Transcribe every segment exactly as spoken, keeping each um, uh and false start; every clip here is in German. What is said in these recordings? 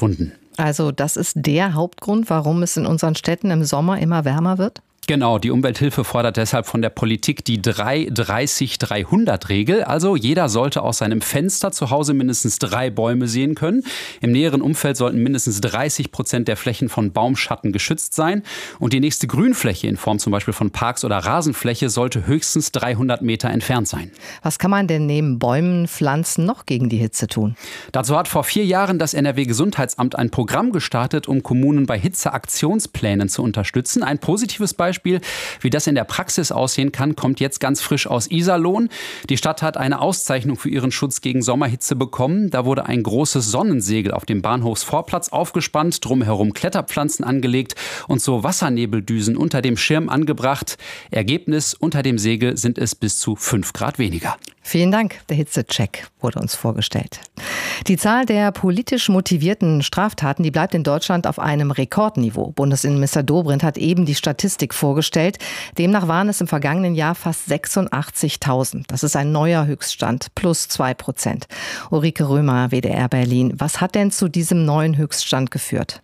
verschwunden. Also das ist der Hauptgrund, warum es in unseren Städten im Sommer immer wärmer wird? Genau, die Umwelthilfe fordert deshalb von der Politik die drei dreißig dreihundert Regel. Also jeder sollte aus seinem Fenster zu Hause mindestens drei Bäume sehen können. Im näheren Umfeld sollten mindestens dreißig Prozent der Flächen von Baumschatten geschützt sein. Und die nächste Grünfläche in Form zum Beispiel von Parks oder Rasenfläche sollte höchstens dreihundert Meter entfernt sein. Was kann man denn neben Bäumen, Pflanzen noch gegen die Hitze tun? Dazu hat vor vier Jahren das N R W-Gesundheitsamt ein Programm gestartet, um Kommunen bei Hitzeaktionsplänen zu unterstützen. Ein positives Beispiel Beispiel, wie das in der Praxis aussehen kann, kommt jetzt ganz frisch aus Iserlohn. Die Stadt hat eine Auszeichnung für ihren Schutz gegen Sommerhitze bekommen. Da wurde ein großes Sonnensegel auf dem Bahnhofsvorplatz aufgespannt, drumherum Kletterpflanzen angelegt und so Wassernebeldüsen unter dem Schirm angebracht. Ergebnis: Unter dem Segel sind es bis zu fünf Grad weniger. Vielen Dank. Der Hitzecheck wurde uns vorgestellt. Die Zahl der politisch motivierten Straftaten, die bleibt in Deutschland auf einem Rekordniveau. Bundesinnenminister Dobrindt hat eben die Statistik vorgestellt. Demnach waren es im vergangenen Jahr fast sechsundachtzigtausend. Das ist ein neuer Höchststand, plus zwei Prozent. Ulrike Römer, W D R Berlin. Was hat denn zu diesem neuen Höchststand geführt?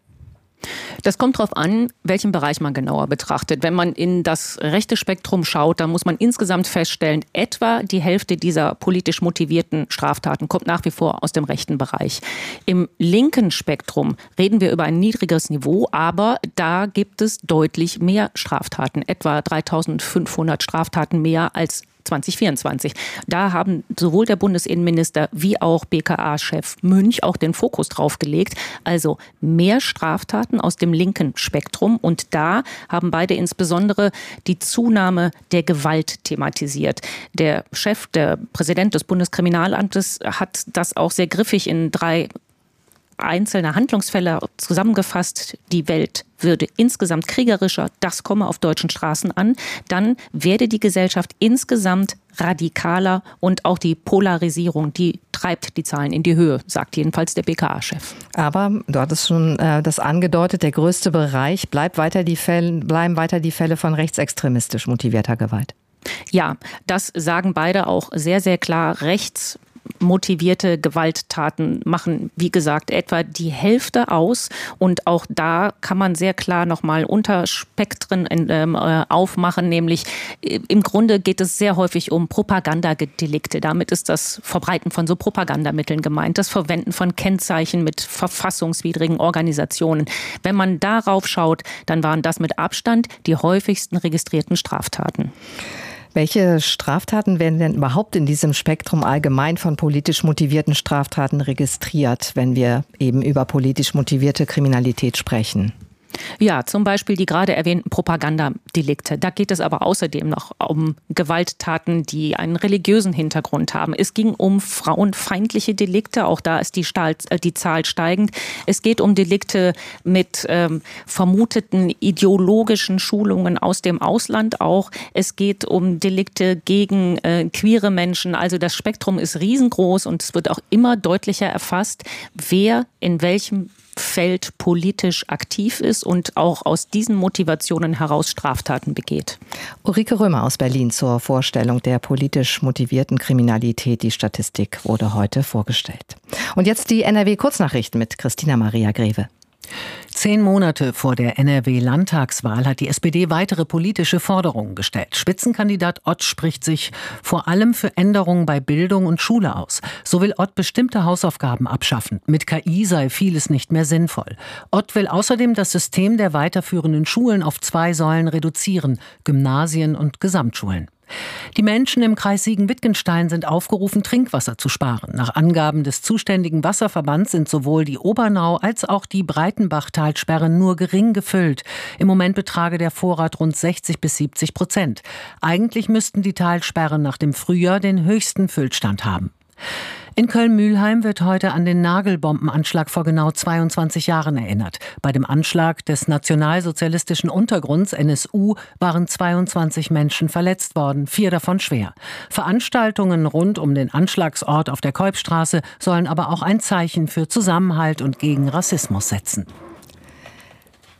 Das kommt darauf an, welchen Bereich man genauer betrachtet. Wenn man in das rechte Spektrum schaut, dann muss man insgesamt feststellen, etwa die Hälfte dieser politisch motivierten Straftaten kommt nach wie vor aus dem rechten Bereich. Im linken Spektrum reden wir über ein niedriges Niveau, aber da gibt es deutlich mehr Straftaten, etwa dreitausendfünfhundert Straftaten mehr als zwanzig vierundzwanzig. Da haben sowohl der Bundesinnenminister wie auch B K A-Chef Münch auch den Fokus drauf gelegt. Also mehr Straftaten aus dem linken Spektrum. Und da haben beide insbesondere die Zunahme der Gewalt thematisiert. Der Chef, der Präsident des Bundeskriminalamtes, hat das auch sehr griffig in drei einzelne Handlungsfälle zusammengefasst. Die Welt würde insgesamt kriegerischer, das komme auf deutschen Straßen an. Dann werde die Gesellschaft insgesamt radikaler und auch die Polarisierung, die treibt die Zahlen in die Höhe, sagt jedenfalls der B K A-Chef. Aber du hattest schon äh, das angedeutet, der größte Bereich bleibt weiter die Fälle, bleiben weiter die Fälle von rechtsextremistisch motivierter Gewalt. Ja, das sagen beide auch sehr, sehr klar. Rechts motivierte Gewalttaten machen, wie gesagt, etwa die Hälfte aus. Und auch da kann man sehr klar nochmal Unterspektren äh, aufmachen. Nämlich äh, im Grunde geht es sehr häufig um Propagandadelikte. Damit ist das Verbreiten von so Propagandamitteln gemeint, das Verwenden von Kennzeichen mit verfassungswidrigen Organisationen. Wenn man darauf schaut, dann waren das mit Abstand die häufigsten registrierten Straftaten. Welche Straftaten werden denn überhaupt in diesem Spektrum allgemein von politisch motivierten Straftaten registriert, wenn wir eben über politisch motivierte Kriminalität sprechen? Ja, zum Beispiel die gerade erwähnten Propagandadelikte. Da geht es aber außerdem noch um Gewalttaten, die einen religiösen Hintergrund haben. Es ging um frauenfeindliche Delikte, auch da ist die, Stahl, äh, die Zahl steigend. Es geht um Delikte mit ähm, vermuteten ideologischen Schulungen aus dem Ausland auch. Es geht um Delikte gegen äh, queere Menschen. Also das Spektrum ist riesengroß und es wird auch immer deutlicher erfasst, wer in welchem Feld politisch aktiv ist und auch aus diesen Motivationen heraus Straftaten begeht. Ulrike Römer aus Berlin zur Vorstellung der politisch motivierten Kriminalität. Die Statistik wurde heute vorgestellt. Und jetzt die N R W-Kurznachrichten mit Christina Maria Greve. Zehn Monate vor der N R W-Landtagswahl hat die S P D weitere politische Forderungen gestellt. Spitzenkandidat Ott spricht sich vor allem für Änderungen bei Bildung und Schule aus. So will Ott bestimmte Hausaufgaben abschaffen. Mit K I sei vieles nicht mehr sinnvoll. Ott will außerdem das System der weiterführenden Schulen auf zwei Säulen reduzieren: Gymnasien und Gesamtschulen. Die Menschen im Kreis Siegen-Wittgenstein sind aufgerufen, Trinkwasser zu sparen. Nach Angaben des zuständigen Wasserverbands sind sowohl die Obernau als auch die Breitenbachtalsperre nur gering gefüllt. Im Moment betrage der Vorrat rund sechzig bis siebzig Prozent. Eigentlich müssten die Talsperren nach dem Frühjahr den höchsten Füllstand haben. In Köln-Mülheim wird heute an den Nagelbombenanschlag vor genau zweiundzwanzig Jahren erinnert. Bei dem Anschlag des nationalsozialistischen Untergrunds N S U waren zweiundzwanzig Menschen verletzt worden, vier davon schwer. Veranstaltungen rund um den Anschlagsort auf der Keupstraße sollen aber auch ein Zeichen für Zusammenhalt und gegen Rassismus setzen.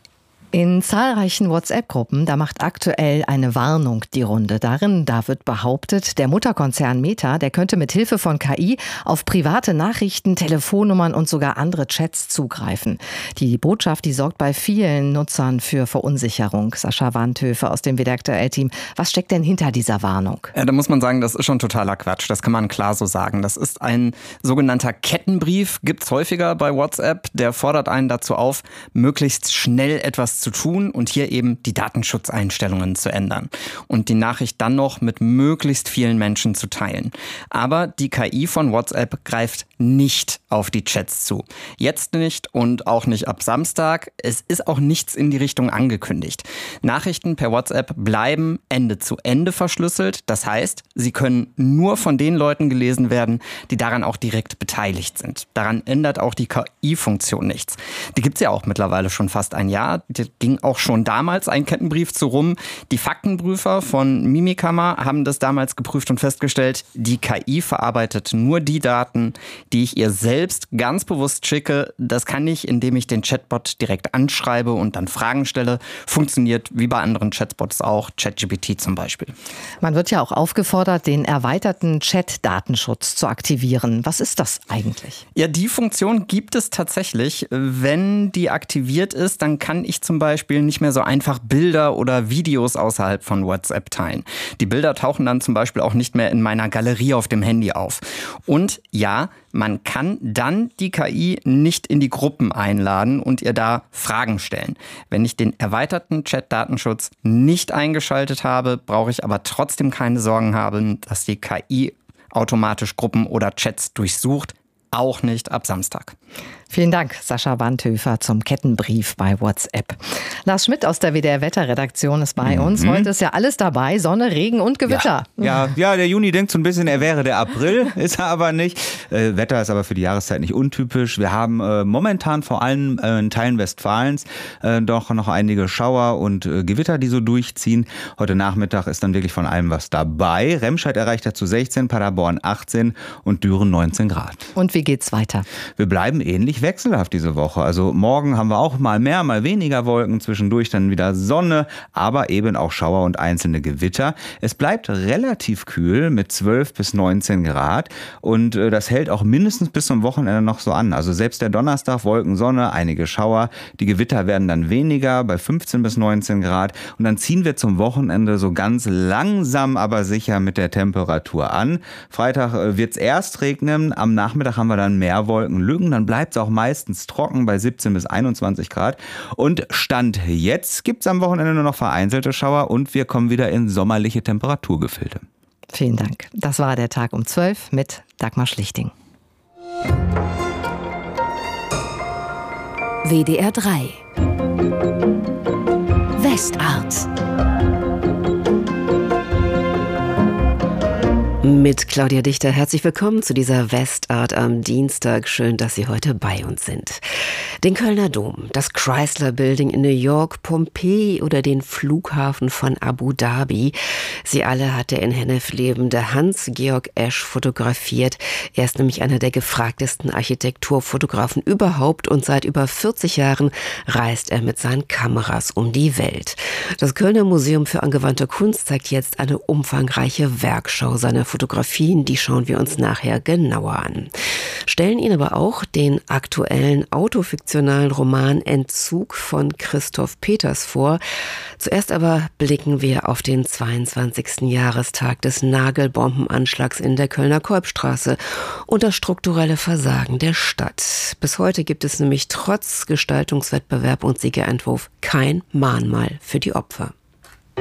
In zahlreichen WhatsApp-Gruppen, da macht aktuell eine Warnung die Runde. Darin, da wird behauptet, der Mutterkonzern Meta, der könnte mit Hilfe von K I auf private Nachrichten, Telefonnummern und sogar andere Chats zugreifen. Die Botschaft, die sorgt bei vielen Nutzern für Verunsicherung. Sascha Wandhöfer aus dem W D R Aktuell-Team. Was steckt denn hinter dieser Warnung? Ja, da muss man sagen, das ist schon totaler Quatsch. Das kann man klar so sagen. Das ist ein sogenannter Kettenbrief, gibt's häufiger bei WhatsApp. Der fordert einen dazu auf, möglichst schnell etwas zu tun und hier eben die Datenschutzeinstellungen zu ändern und die Nachricht dann noch mit möglichst vielen Menschen zu teilen. Aber die K I von WhatsApp greift nicht auf die Chats zu. Jetzt nicht und auch nicht ab Samstag. Es ist auch nichts in die Richtung angekündigt. Nachrichten per WhatsApp bleiben Ende zu Ende verschlüsselt. Das heißt, sie können nur von den Leuten gelesen werden, die daran auch direkt beteiligt sind. Daran ändert auch die K I-Funktion nichts. Die gibt's ja auch mittlerweile schon fast ein Jahr. Die ging auch schon damals ein Kettenbrief zu rum. Die Faktenprüfer von Mimikama haben das damals geprüft und festgestellt, die K I verarbeitet nur die Daten, die ich ihr selbst ganz bewusst schicke. Das kann ich, indem ich den Chatbot direkt anschreibe und dann Fragen stelle. Funktioniert wie bei anderen Chatbots auch, ChatGPT zum Beispiel. Man wird ja auch aufgefordert, den erweiterten Chat-Datenschutz zu aktivieren. Was ist das eigentlich? Ja, die Funktion gibt es tatsächlich. Wenn die aktiviert ist, dann kann ich zum Beispiel nicht mehr so einfach Bilder oder Videos außerhalb von WhatsApp teilen. Die Bilder tauchen dann zum Beispiel auch nicht mehr in meiner Galerie auf dem Handy auf. Und ja, man kann dann die K I nicht in die Gruppen einladen und ihr da Fragen stellen. Wenn ich den erweiterten Chat-Datenschutz nicht eingeschaltet habe, brauche ich aber trotzdem keine Sorgen haben, dass die K I automatisch Gruppen oder Chats durchsucht. Auch nicht ab Samstag. Vielen Dank, Sascha Wandhöfer, zum Kettenbrief bei WhatsApp. Lars Schmidt aus der W D R-Wetterredaktion ist bei uns. Mhm. Heute ist ja alles dabei, Sonne, Regen und Gewitter. Ja, ja, ja, der Juni denkt so ein bisschen, er wäre der April, ist er aber nicht. Äh, Wetter ist aber für die Jahreszeit nicht untypisch. Wir haben äh, momentan vor allem äh, in Teilen Westfalens äh, doch noch einige Schauer und äh, Gewitter, die so durchziehen. Heute Nachmittag ist dann wirklich von allem was dabei. Remscheid erreicht dazu sechzehn, Paderborn achtzehn und Düren neunzehn Grad. Und wie geht's weiter? Wir bleiben ähnlich wechselhaft diese Woche. Also morgen haben wir auch mal mehr, mal weniger Wolken, zwischendurch dann wieder Sonne, aber eben auch Schauer und einzelne Gewitter. Es bleibt relativ kühl mit zwölf bis neunzehn Grad und äh, das hält auch mindestens bis zum Wochenende noch so an. Also selbst der Donnerstag, Wolken, Sonne, einige Schauer. Die Gewitter werden dann weniger bei fünfzehn bis neunzehn Grad und dann ziehen wir zum Wochenende so ganz langsam, aber sicher mit der Temperatur an. Freitag äh, wird es erst regnen, am Nachmittag haben wir dann mehr Wolkenlücken, dann bleibt es auch meistens trocken bei siebzehn bis einundzwanzig Grad. Und Stand jetzt gibt es am Wochenende nur noch vereinzelte Schauer und wir kommen wieder in sommerliche Temperaturgefilde. Vielen Dank. Das war der Tag um zwölf mit Dagmar Schlichting. W D R drei Westart mit Claudia Dichter. Herzlich willkommen zu dieser Westart am Dienstag. Schön, dass Sie heute bei uns sind. Den Kölner Dom, das Chrysler Building in New York, Pompeji oder den Flughafen von Abu Dhabi. Sie alle hat der in Hennef lebende Hans-Georg Esch fotografiert. Er ist nämlich einer der gefragtesten Architekturfotografen überhaupt und seit über vierzig Jahren reist er mit seinen Kameras um die Welt. Das Kölner Museum für angewandte Kunst zeigt jetzt eine umfangreiche Werkschau seiner Fotografien, die schauen wir uns nachher genauer an. Stellen Ihnen aber auch den aktuellen autofiktionalen Roman Entzug von Christoph Peters vor. Zuerst aber blicken wir auf den zweiundzwanzigsten Jahrestag des Nagelbombenanschlags in der Kölner Kolbstraße und das strukturelle Versagen der Stadt. Bis heute gibt es nämlich trotz Gestaltungswettbewerb und Siegerentwurf kein Mahnmal für die Opfer.